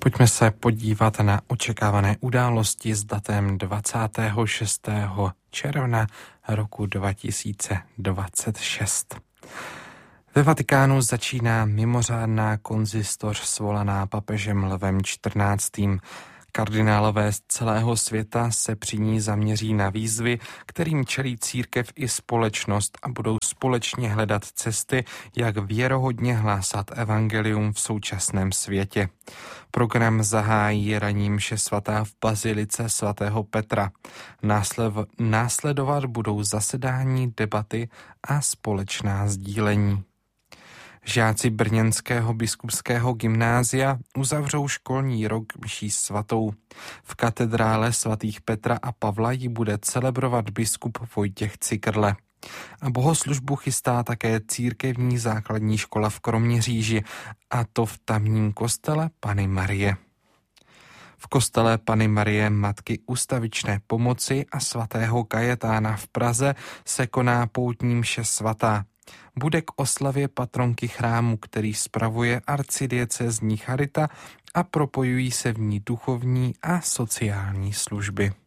Pojďme se podívat na očekávané události s datem 26. června roku 2026. Ve Vatikánu začíná mimořádná konzistoř svolaná papežem Lvem XIV. Kardinálové z celého světa se při ní zaměří na výzvy, kterým čelí církev i společnost a budou společně hledat cesty, jak věrohodně hlásat evangelium v současném světě. Program zahájí ranní mše svatá v bazilice svatého Petra. Následovat budou zasedání, debaty a společná sdílení. Žáci brněnského biskupského gymnázia uzavřou školní rok mší svatou. V katedrále svatých Petra a Pavla ji bude celebrovat biskup Vojtěch Cikrle. A bohoslužbu chystá také církevní základní škola v Kroměříži, a to v tamním kostele Panny Marie. V kostele Panny Marie Matky ustavičné pomoci a svatého Kajetána v Praze se koná poutní mše svatá. Bude k oslavě patronky chrámu, který spravuje arcidiecézní charita, a propojují se v ní duchovní a sociální služby.